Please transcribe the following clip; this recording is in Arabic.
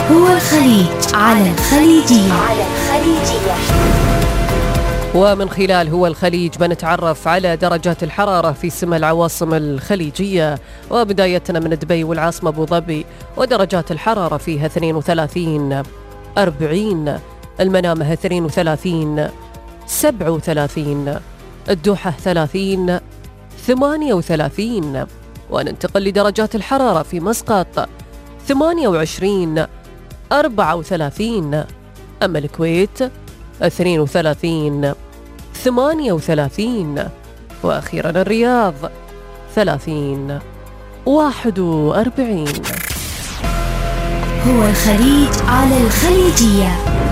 هو الخليج على الخليجية. ومن خلال هو الخليج بنتعرف على درجات الحرارة في سما العواصم الخليجية، وبدايتنا من دبي والعاصمة أبو ظبي، ودرجات الحرارة فيها 32 40، المنامة 32 37، الدوحة 30 38. وننتقل لدرجات الحرارة في مسقط 28 34، أما الكويت 32 38، وأخيرا الرياض 30 41. هو الخليج على الخليجية.